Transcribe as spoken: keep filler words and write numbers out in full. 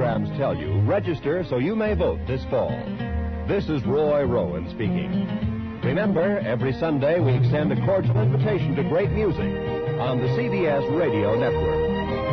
programs tell you, register so you may vote this fall. This is Roy Rowan speaking. Remember, every Sunday we extend a cordial invitation to great music on the C B S Radio Network.